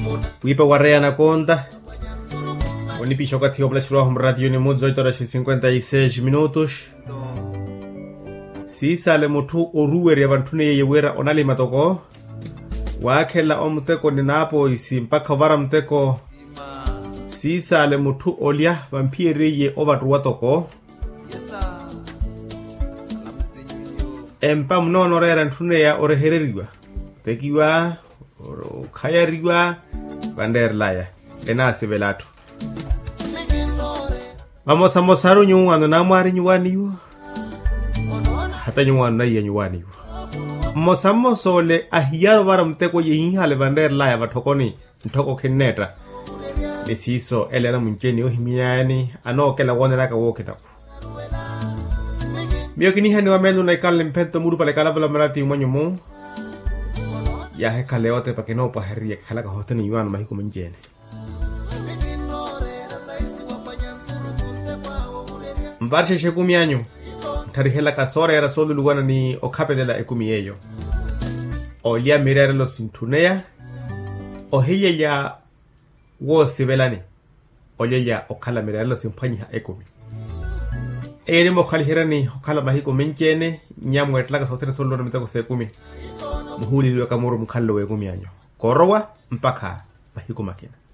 Wipa warrea na conta. Onipisho katio plashiro radio ni 18:56 minutos. Si sale mutu oruweri abantune yewera onali matoko. Wakela omteko ninapo isimpaka vara mteko. Si sale mutu olia vampire ye overruwa toko. Empa mnono rera ntune ya orehereriwa. Tekiwa kayariwa vanderlaya enasi velatu. Vamos a mostrar nyuwano na mwari nyuwani yu. Hata nyuwano na iya nyuwani yu. Mosamo sole ahiyaro vara mteko yehinhale vanderlaya vatokoni ntoko kineta. Nesiso elena muncheni ohimiani anokela wonera ka wokitapu. Mio kiniha ni wamelu na ikale mpento muru pale kala vela marati umanyumu. Ya he kaleote pa que no pa herria kala ka hoteni yuan mahiko munjene. Mbarshe shekumi anyu. Tarihela kasora era solo luwana ni okape de la ekumi ello. Olia mirare lo sintunea. Ohiye ya wo sivelani. Olia ya okala mirare lo simpanya ekumi. Ene mo khalihirani okala mahiko munjene. Nyamu etlaka sotere solo na mitako sekumi. Muhuli liwe kamuru mkalo we ekumi anyu. Korowa mpaka mahiko makina.